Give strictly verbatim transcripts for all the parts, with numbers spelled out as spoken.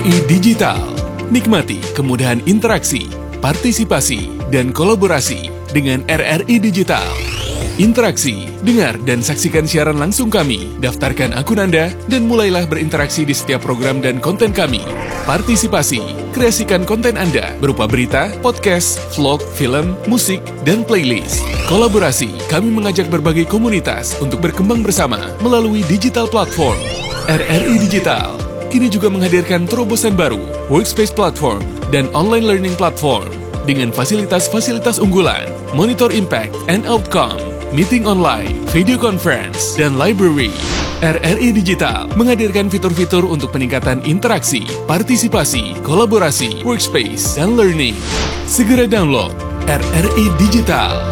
I Digital. Nikmati kemudahan interaksi, partisipasi, dan kolaborasi dengan R R I Digital. Interaksi, dengar dan saksikan siaran langsung kami, daftarkan akun Anda, dan mulailah berinteraksi di setiap program dan konten kami. Partisipasi, kreasikan konten Anda berupa berita, podcast, vlog, film, musik, dan playlist. Kolaborasi, kami mengajak berbagai komunitas untuk berkembang bersama melalui digital platform. R R I Digital kini juga menghadirkan terobosan baru, workspace platform, dan online learning platform dengan fasilitas-fasilitas unggulan, monitor impact and outcome, meeting online, video conference, dan library. R R I Digital menghadirkan fitur-fitur untuk peningkatan interaksi, partisipasi, kolaborasi, workspace, dan learning. Segera download R R I Digital.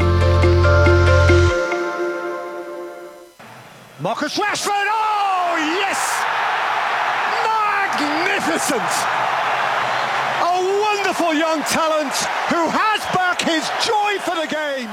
Marcus Rashford, oh yes! Magnificent! A wonderful young talent who has back his joy for the game.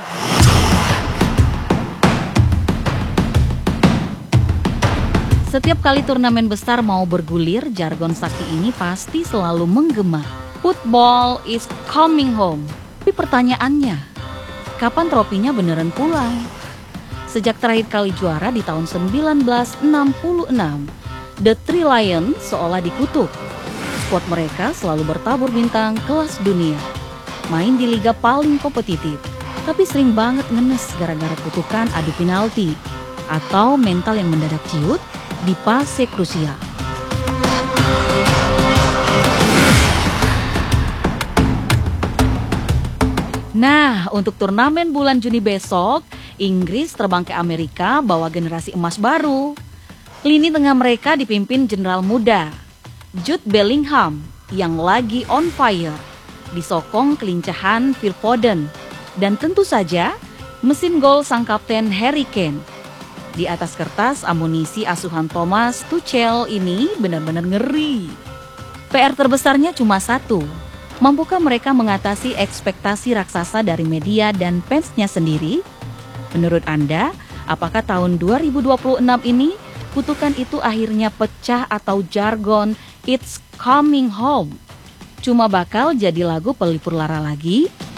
Setiap kali turnamen besar mau bergulir, jargon sakti ini pasti selalu menggema. Football is coming home. Tapi pertanyaannya, kapan tropinya beneran pulang? Sejak terakhir kali juara di tahun sembilan belas enam puluh enam, The Three Lions seolah dikutuk. Skuad mereka selalu bertabur bintang kelas dunia. Main di liga paling kompetitif, tapi sering banget ngenes gara-gara kutukan adu penalti atau mental yang mendadak ciut di fase krusial. Nah, untuk turnamen bulan Juni besok, Inggris terbang ke Amerika bawa generasi emas baru. Lini tengah mereka dipimpin jenderal muda, Jude Bellingham, yang lagi on fire. Disokong kelincahan Phil Foden. Dan tentu saja, mesin gol sang kapten Harry Kane. Di atas kertas, amunisi asuhan Thomas Tuchel ini benar-benar ngeri. P R terbesarnya cuma satu. Mampukah mereka mengatasi ekspektasi raksasa dari media dan fansnya sendiri? Menurut Anda, apakah tahun dua ribu dua puluh enam ini kutukan itu akhirnya pecah atau jargon "It's coming home" cuma bakal jadi lagu pelipur lara lagi?